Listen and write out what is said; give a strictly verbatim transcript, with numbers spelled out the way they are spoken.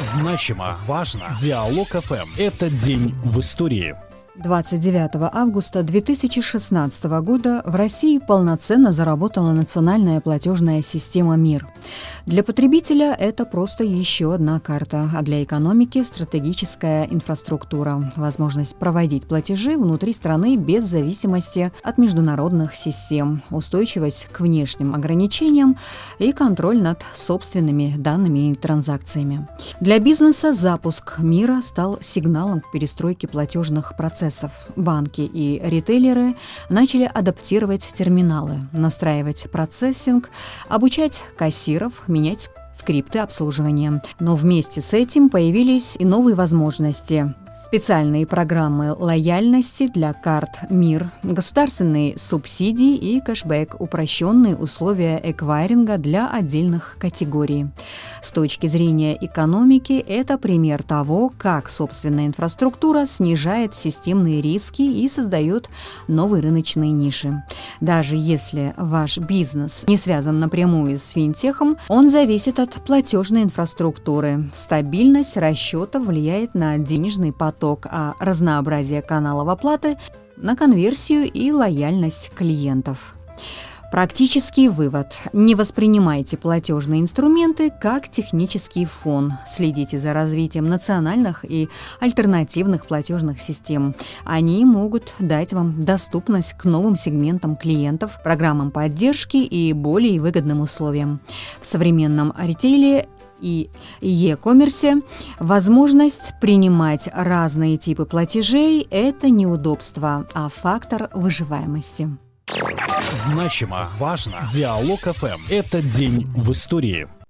Значимо, важно. Диалог эф эм. Это день в истории. двадцать девятого августа две тысячи шестнадцатого года в России полноценно заработала национальная платежная система МИР. Для потребителя это просто еще одна карта, а для экономики – стратегическая инфраструктура, возможность проводить платежи внутри страны без зависимости от международных систем, устойчивость к внешним ограничениям и контроль над собственными данными и транзакциями. Для бизнеса запуск МИРа стал сигналом к перестройке платежных процессов. Банки и ритейлеры начали адаптировать терминалы, настраивать процессинг, обучать кассиров, менять скрипты обслуживания. Но вместе с этим появились и новые возможности. Специальные программы лояльности для карт МИР, государственные субсидии и кэшбэк, упрощенные условия эквайринга для отдельных категорий. С точки зрения экономики, это пример того, как собственная инфраструктура снижает системные риски и создает новые рыночные ниши. Даже если ваш бизнес не связан напрямую с финтехом, он зависит от платежной инфраструктуры. Стабильность расчета влияет на денежный поток, а разнообразие каналов оплаты – на конверсию и лояльность клиентов. Практический вывод. Не воспринимайте платежные инструменты как технический фон. Следите за развитием национальных и альтернативных платежных систем. Они могут дать вам доступность к новым сегментам клиентов, программам поддержки и более выгодным условиям. В современном ритейле и e-commerce возможность принимать разные типы платежей – это не удобство, а фактор выживаемости. Значимо, важно. Диалог эф эм. Это день в истории.